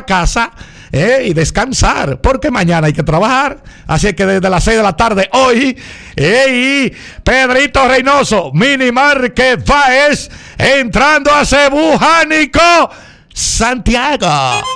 para casa y descansar, porque mañana hay que trabajar. Así que desde las 6 de la tarde hoy, Pedrito Reynoso, Mini Márquez Báez, entrando a Cebu Jánico, Santiago.